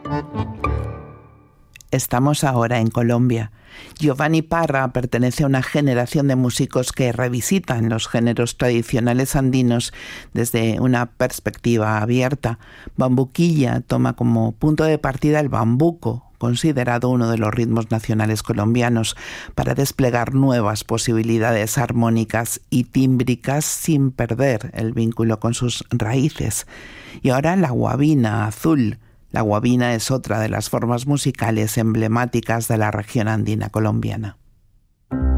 Estamos ahora en Colombia. Giovanni Parra pertenece a una generación de músicos que revisitan los géneros tradicionales andinos desde una perspectiva abierta. Bambuquilla toma como punto de partida el bambuco, considerado uno de los ritmos nacionales colombianos, para desplegar nuevas posibilidades armónicas y tímbricas sin perder el vínculo con sus raíces. Y ahora la guabina azul. La guabina es otra de las formas musicales emblemáticas de la región andina colombiana.